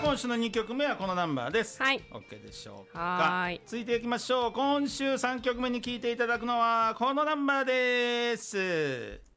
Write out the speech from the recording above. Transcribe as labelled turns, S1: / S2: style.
S1: 今週の2曲目はこのナンバーです。
S2: はい、
S1: OK でしょうか。
S2: はい、
S1: 続いていきましょう。今週3曲目に聴いていただくのはこのナンバーです。